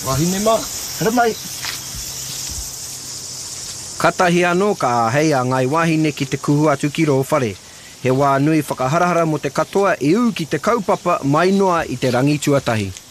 Wahine ma, hara mai. Katahi anō ka hei a ngai wahine ki te kuhu atu ki rō whare. He wā nui whakaharahara mo te katoa e u ki te kaupapa mai noa i te rangi tuatahi.